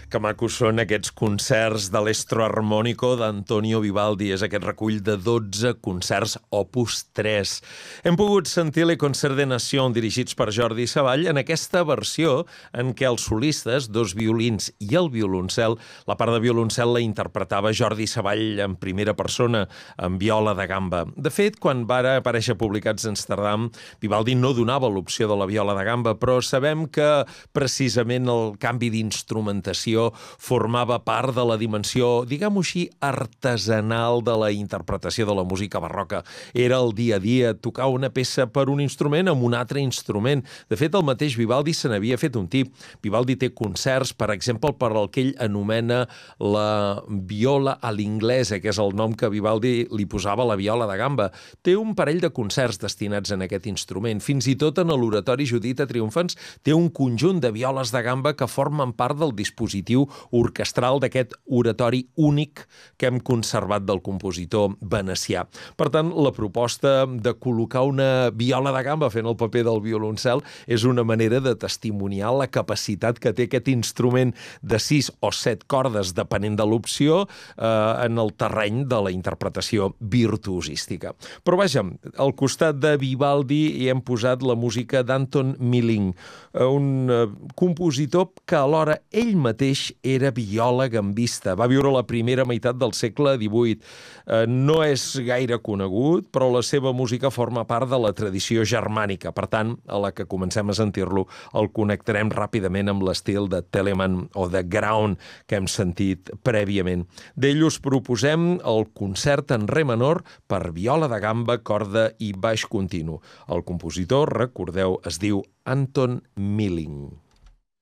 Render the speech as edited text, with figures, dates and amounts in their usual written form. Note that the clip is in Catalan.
Que macos són aquests concerts de l'Estro Armónico d'Antonio Vivaldi. És aquest recull de 12 concerts opus 3. Hem pogut sentir Le Concert de Nation dirigits per Jordi Savall en aquesta versió en què els solistes, dos violins i el violoncel, la part de violoncel la interpretava Jordi Savall en primera persona, amb viola de gamba. De fet, quan va aparèixer publicats a Amsterdam, Vivaldi no donava l'opció de la viola de gamba, però sabem que precisament el canvi d'instrumentació formava part de la dimensió, diguem-ho així, artesanal de la interpretació de la música barroca. Era el dia a dia, tocar una peça per un instrument amb un altre instrument. De fet, el mateix Vivaldi se n'havia fet un tip. Vivaldi té concerts, per exemple, per el que ell anomena la viola a l'inglesa, que és el nom que Vivaldi li posava a la viola de gamba. Té un parell de concerts destinats en aquest instrument. Fins i tot en l'oratori Judita Triomphans té un conjunt de violes de gamba que formen part del dispositiu orquestral d'aquest oratori únic que hem conservat del compositor venecià. Per tant, la proposta de col·locar una viola de gamba fent el paper del violoncel és una manera de testimoniar la capacitat que té aquest instrument de 6 o 7 cordes, depenent de l'opció, en el terreny de la interpretació virtuosística. Però vaja, al costat de Vivaldi hi hem posat la música d'Anton Milling, un compositor que alhora ell mateix era viola gambista. Va viure la primera meitat del segle XVIII. No és gaire conegut, però la seva música forma part de la tradició germànica. Per tant, a la que comencem a sentir-lo, el connectarem ràpidament amb l'estil de Telemann o de Graun que hem sentit prèviament. D'ell us proposem el concert en re menor per viola de gamba, corda i baix continu. El compositor, recordeu, es diu Anton Milling.